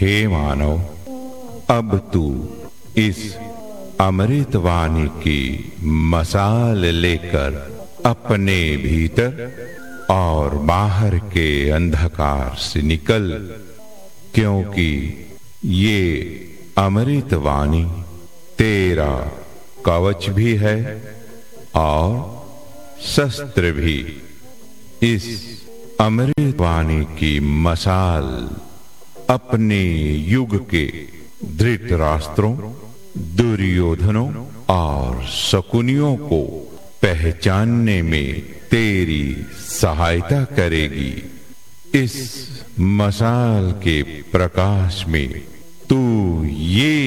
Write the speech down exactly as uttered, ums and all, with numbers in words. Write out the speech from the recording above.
हे मानव, अब तू इस अमृतवाणी की मसाल लेकर अपने भीतर और बाहर के अंधकार से निकल, क्योंकि ये अमृतवाणी तेरा कवच भी है और शस्त्र भी। इस अमृतवाणी की मसाल अपने युग के धृतराष्ट्रों, दुर्योधनों और शकुनियों को पहचानने में तेरी सहायता करेगी। इस मसाल के प्रकाश में तू ये